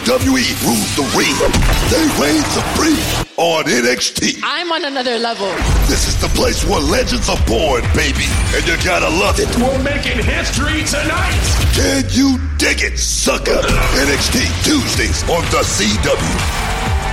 WWE rules the ring. They reign supreme on NXT. I'm on another level. This is the place where legends are born, baby. And you gotta love it. We're making history tonight. Can you dig it, sucker? NXT Tuesdays on the CW.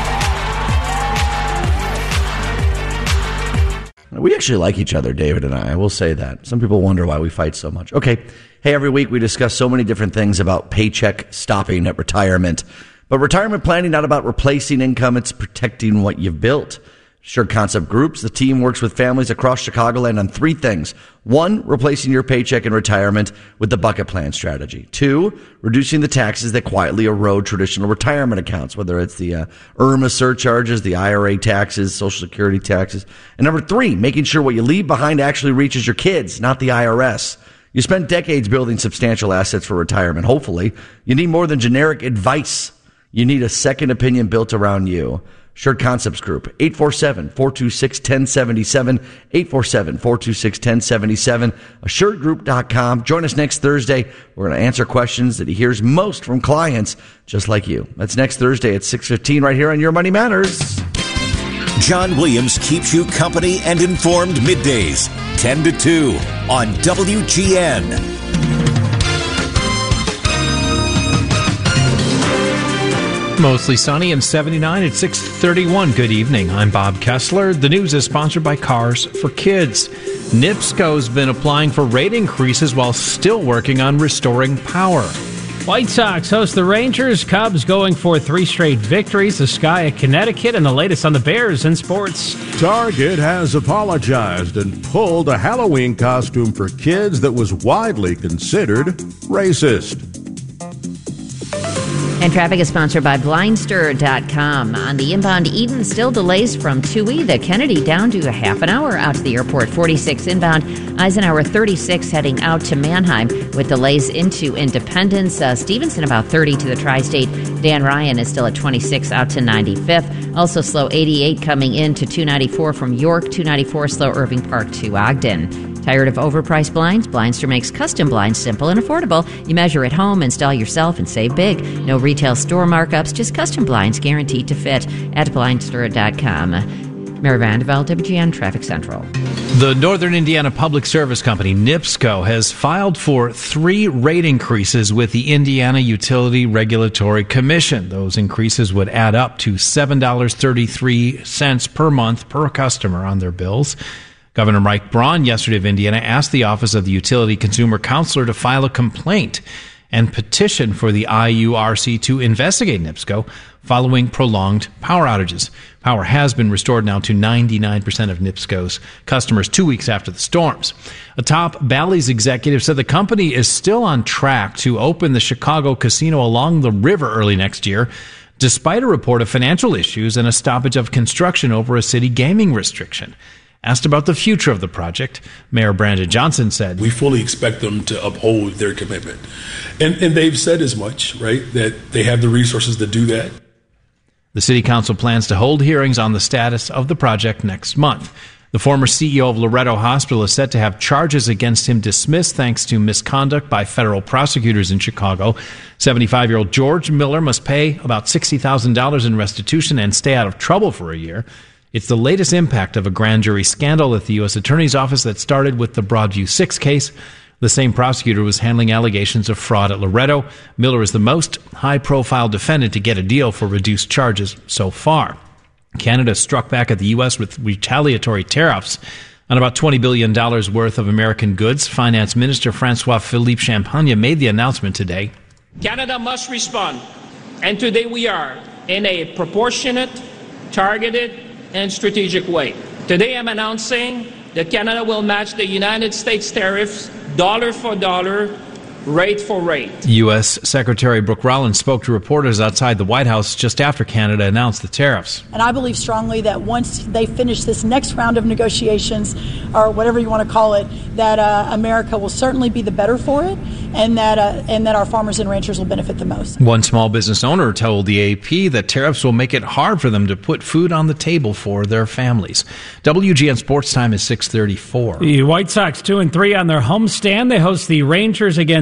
We actually like each other, David and I will say that. Some people wonder why we fight so much. Okay. Hey, every week we discuss so many different things about paycheck stopping at retirement. But retirement planning, not about replacing income, it's protecting what you've built. Assured Concept Groups, the team works with families across Chicagoland on three things. 1, replacing your paycheck in retirement with the bucket plan strategy. 2, reducing the taxes that quietly erode traditional retirement accounts, whether it's the IRMA surcharges, the IRA taxes, Social Security taxes. And number 3, making sure what you leave behind actually reaches your kids, not the IRS. You spent decades building substantial assets for retirement. Hopefully, you need more than generic advice. You need a second opinion built around you. Assured Concepts Group, 847-426-1077, 847-426-1077, assuredgroup.com. Join us next Thursday. We're going to answer questions that he hears most from clients just like you. That's next Thursday at 6:15 right here on Your Money Matters. John Williams keeps you company and informed middays, 10 to 2 on WGN. Mostly sunny and 79 at 6:31. Good evening. I'm Bob Kessler. The news is sponsored by Cars for Kids. NIPSCO's been applying for rate increases while still working on restoring power. White Sox host the Rangers. Cubs going for 3 straight victories. The Sky at Connecticut, and the latest on the Bears in sports. Target has apologized and pulled a Halloween costume for kids that was widely considered racist. And traffic is sponsored by Blindster.com. On the inbound Eden, still delays from Toohey, the Kennedy down to a half an hour out to the airport. 46 inbound, Eisenhower 36 heading out to Mannheim with delays into Independence. Stevenson about 30 to the Tri-State. Dan Ryan is still at 26 out to 95th. Also slow 88 coming in to 294 from York. 294 slow Irving Park to Ogden. Tired of overpriced blinds? Blindster makes custom blinds simple and affordable. You measure at home, install yourself, and save big. No retail store markups, just custom blinds guaranteed to fit at Blindster.com. Mary Vandeveld, WGN Traffic Central. The Northern Indiana Public Service Company, NIPSCO, has filed for 3 rate increases with the Indiana Utility Regulatory Commission. Those increases would add up to $7.33 per month per customer on their bills. Governor Mike Braun yesterday of Indiana asked the Office of the Utility Consumer Counselor to file a complaint and petition for the IURC to investigate NIPSCO following prolonged power outages. Power has been restored now to 99% of NIPSCO's customers 2 weeks after the storms. A top Bally's executive said the company is still on track to open the Chicago casino along the river early next year, despite a report of financial issues and a stoppage of construction over a city gaming restriction. Asked about the future of the project, Mayor Brandon Johnson said, "We fully expect them to uphold their commitment." And they've said as much, right, that they have the resources to do that. The city council plans to hold hearings on the status of the project next month. The former CEO of Loretto Hospital is set to have charges against him dismissed thanks to misconduct by federal prosecutors in Chicago. 75-year-old George Miller must pay about $60,000 in restitution and stay out of trouble for a year. It's the latest impact of a grand jury scandal at the U.S. Attorney's Office that started with the Broadview 6 case. The same prosecutor was handling allegations of fraud at Loretto. Miller is the most high-profile defendant to get a deal for reduced charges so far. Canada struck back at the U.S. with retaliatory tariffs on about $20 billion worth of American goods. Finance Minister François-Philippe Champagne made the announcement today. Canada must respond, and today we are, in a proportionate, targeted, and strategic way. Today I'm announcing that Canada will match the United States tariffs dollar for dollar, rate for rate. U.S. Secretary Brooke Rollins spoke to reporters outside the White House just after Canada announced the tariffs. And I believe strongly that once they finish this next round of negotiations, or whatever you want to call it, that America will certainly be the better for it, and that our farmers and ranchers will benefit the most. One small business owner told the AP that tariffs will make it hard for them to put food on the table for their families. WGN Sports Time is 6:34. The White Sox 2-3 on their homestand. They host the Rangers again